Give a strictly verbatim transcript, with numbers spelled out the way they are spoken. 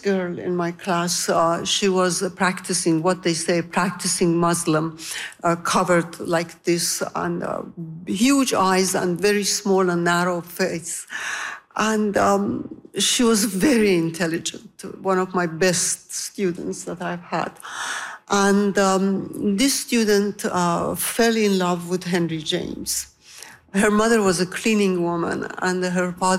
girl in my class. Uh, she was uh, practicing what they say, practicing Muslim, uh, covered like this, and uh, huge eyes and very small and narrow face. And um, she was very intelligent, one of my best students that I've had. And um, this student uh, fell in love with Henry James. Her mother was a cleaning woman, and her father